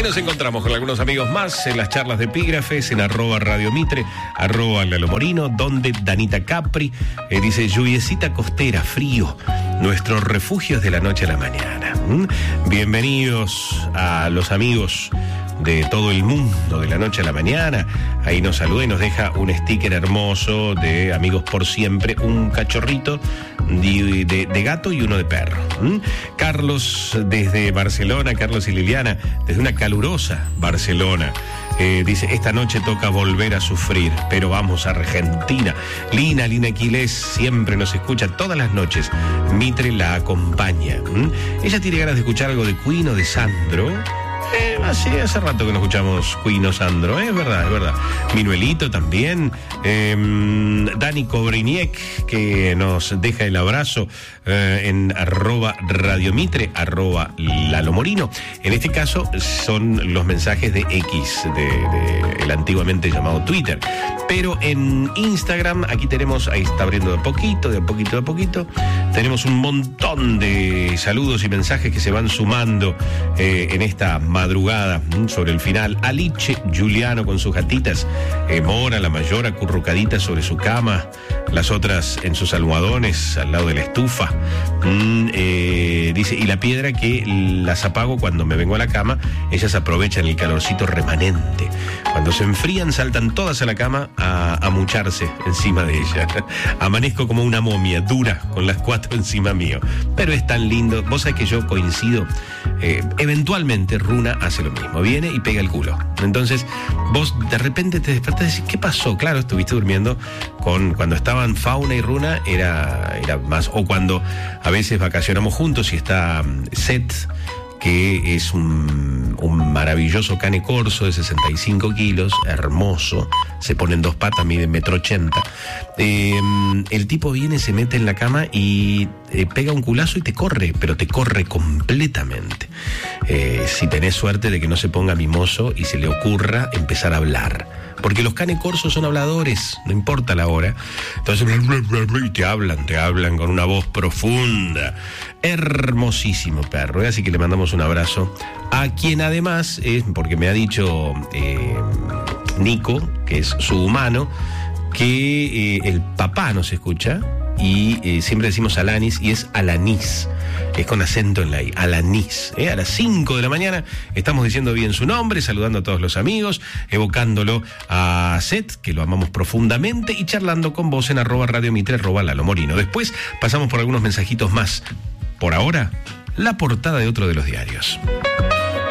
nos encontramos con algunos amigos más en las charlas de epígrafes, en @Radio Mitre, @Lalo Morino, donde Danita Capri dice: lluviecita costera, frío, nuestros refugios de la noche a la mañana. Bienvenidos a los amigos de todo el mundo de la noche a la mañana. Ahí nos saluda y nos deja un sticker hermoso de Amigos por Siempre, un cachorrito de gato y uno de perro. Carlos desde Barcelona, Carlos y Liliana, desde una calurosa Barcelona. Dice: esta noche toca volver a sufrir, pero vamos a Argentina. Lina Aquiles siempre nos escucha todas las noches. Mitre la acompaña. Ella tiene ganas de escuchar algo de Queen o de Sandro. Sí, hace rato que no escuchamos Queen o Sandro, es verdad, es verdad. Minuelito también. Dani Cobriniek, que nos deja el abrazo en @Radio Mitre, @Lalo Morino. En este caso son los mensajes de X, de el antiguamente llamado Twitter. Pero en Instagram, aquí tenemos, ahí está abriendo de a poquito. Tenemos un montón de saludos y mensajes que se van sumando en esta madrugada sobre el final. Aliche Juliano con sus gatitas, Mora, la mayor, acurrucadita sobre su cama, las otras en sus almohadones al lado de la estufa. Dice: y la piedra que las apago cuando me vengo a la cama, ellas aprovechan el calorcito remanente. Cuando se enfrían saltan todas a la cama a mucharse encima de ella. Amanezco como una momia, dura, con las 4 encima mío. Pero es tan lindo. Vos sabés que yo coincido. Eventualmente Runa hace lo mismo, viene y pega el culo. Entonces vos de repente te despertás y decís: ¿qué pasó? Claro, estuviste durmiendo cuando estaban Fauna y Runa, era más. O cuando a veces vacacionamos juntos y está Seth, que es un maravilloso cane corso de 65 kilos, hermoso, se pone en 2 patas, mide 1,80 m. El tipo viene, se mete en la cama y pega un culazo y te corre, pero te corre completamente. Si tenés suerte de que no se ponga mimoso y se le ocurra empezar a hablar. Porque los cane corsos son habladores, no importa la hora. Entonces, y te hablan con una voz profunda. Hermosísimo perro, así que le mandamos un abrazo. A quien además es, porque me ha dicho Nico, que es su humano, que el papá nos escucha y siempre decimos Alanis y es Alanis. Es con acento en la I, Alanis. A las 5 de la mañana estamos diciendo bien su nombre, saludando a todos los amigos, evocándolo a Seth, que lo amamos profundamente, y charlando con vos en @Radio Mitre, @Lalo Morino. Después pasamos por algunos mensajitos más. Por ahora, la portada de otro de los diarios.